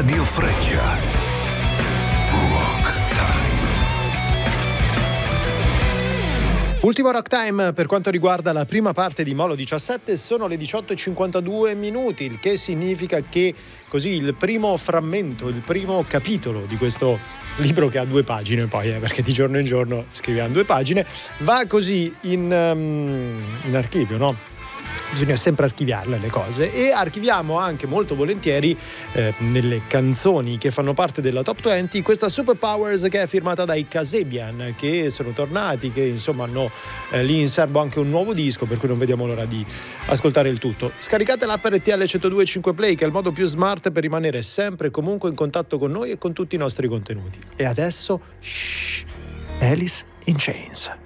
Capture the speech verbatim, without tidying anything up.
Radio Freccia. Rock Time. Ultimo Rock Time per quanto riguarda la prima parte di Molo diciassette, sono le diciotto e cinquantadue minuti, il che significa che così il primo frammento, il primo capitolo di questo libro, che ha due pagine poi, eh, perché di giorno in giorno scriviamo due pagine, va così in, um, in archivio, no? Bisogna sempre archiviarle le cose, e archiviamo anche molto volentieri eh, nelle canzoni che fanno parte della Top venti questa Superpowers, che è firmata dai Kasabian, che sono tornati, che insomma hanno eh, lì in serbo anche un nuovo disco, per cui non vediamo l'ora di ascoltare il tutto. Scaricate l'app R T L centodue e cinque Play, che è il modo più smart per rimanere sempre e comunque in contatto con noi e con tutti i nostri contenuti. E adesso shh, Alice in Chains.